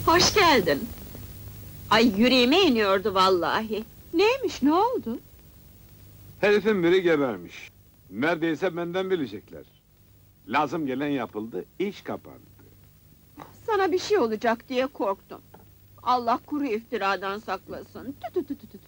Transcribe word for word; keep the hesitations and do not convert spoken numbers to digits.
Hoş geldin. Ay yüreğime iniyordu vallahi. Neymiş, ne oldu? Herifin biri gebermiş. Neredeyse benden bilecekler. Lazım gelen yapıldı, iş kapandı. Sana bir şey olacak diye korktum. Allah kuru iftiradan saklasın. Tü tü tü tü tü.